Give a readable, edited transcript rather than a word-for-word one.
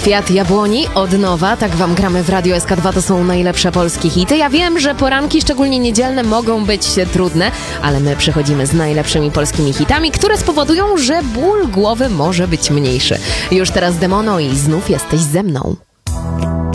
Kwiat jabłoni od nowa, tak wam gramy w Radio SK2, to są najlepsze polskie hity. Ja wiem, że poranki, szczególnie niedzielne, mogą być trudne, ale my przychodzimy z najlepszymi polskimi hitami, które spowodują, że ból głowy może być mniejszy. Już teraz Demono i znów jesteś ze mną.